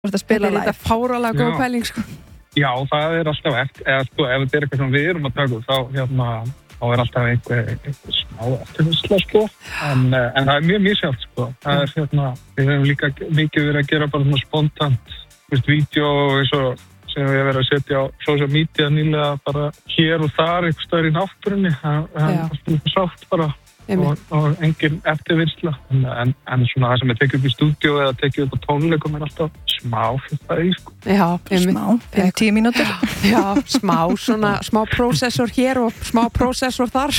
Þú ert að spila live. Þetta fáralega góð pæling, sko. Já, það alltaf eftir, eða sko, ef þetta eitthvað sem við erum að taka upp, þá alltaf einhver smá eftirvinnsla, sko. En það mjög misjafnt, sko. Það við höfum líka mikið verið að gera bara svona spontant, vídeo eins og sem við verið að setja á social media nýlega bara hér og þar, einhver staðar í náttúrunni. Það alltaf sátt bara. Og engin eftirvinnsla en svona það sem tekið upp í stúdíó eða tekið upp á tónleikum alltaf smá fyrir það í sko. Já, smá, 10 mínútur. Já, smá prósessor hér og smá prósessor þar.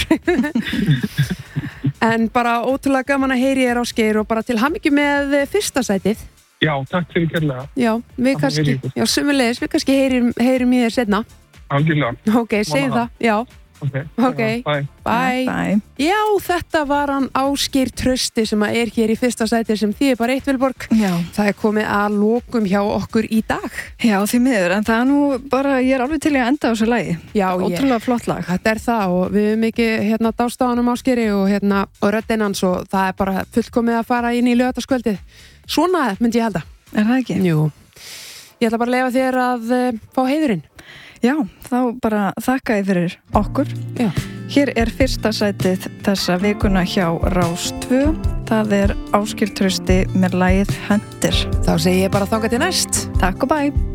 En bara ótrúlega gaman að heyri þér Ásgeir og bara til hamingju með fyrsta sætið. Já, takk fyrir kærlega. Já, við kannski, sömuleiðis, við kannski heyrim í þér seinna. Algjörlega. Ok, segjum það, já. Okay. Bye. Já, þetta var hann Ásgeir Trausti sem er hér í fyrsta sæti sem þýðir bara 1 Vilborg. Já. Það er komið að lokum hjá okkur í dag. Já, því miður, en það nú bara, ég alveg til að enda á þessu lagi. Já, ótrúlega flott lag. Þetta það og við erum ekki dást á honum Ásgeiri og röddinn hans og það er bara fullkomið að fara inn í laugardagskvöldið. Svona myndi ég halda. Er það ekki? Jú. Ég ætla bara að leyfa þér að fá heiðurinn. Já, þá bara þakka ég fyrir okkur. Já. Hér er fyrsta sætið þessa vikuna hjá Rás 2. Það er Ásgeir Trausti með lagið Hunter. Þá segi ég bara þangað til næst. Takk og bye.